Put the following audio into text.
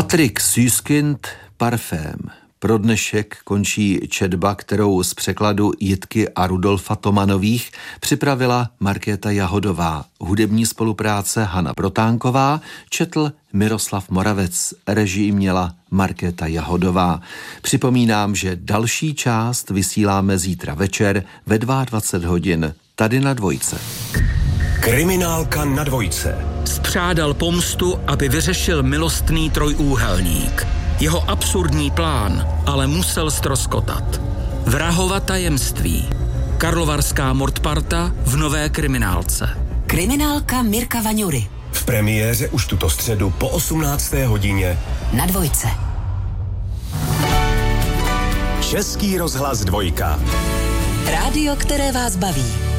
Patrik Süskind, Parfém. Pro dnešek končí četba, kterou z překladu Jitky a Rudolfa Tomanových připravila Markéta Jahodová. Hudební spolupráce Hana Protánková, četl Miroslav Moravec, režii měla Markéta Jahodová. Připomínám, že další část vysíláme zítra večer ve 22 hodin tady na Dvojce. Kriminálka na Dvojce. Spřádal pomstu, aby vyřešil milostný trojúhelník. Jeho absurdní plán ale musel ztroskotat. Vrahova tajemství. Karlovarská mordparta v nové kriminálce. Kriminálka Mirka Vaňury. V premiéře už tuto středu po 18. hodině na Dvojce. Český rozhlas Dvojka. Rádio, které vás baví.